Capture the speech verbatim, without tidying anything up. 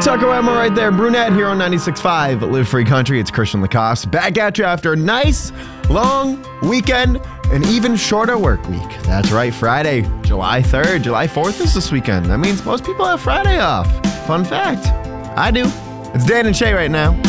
Tucker Emma right there. Brunette here on ninety-six point five Live Free Country. It's Christian Lacoste back at you after a nice, long weekend, an even shorter work week. That's right, Friday, July third, July fourth is this weekend. That means most people have Friday off. Fun fact, I do. It's Dan and Shay right now.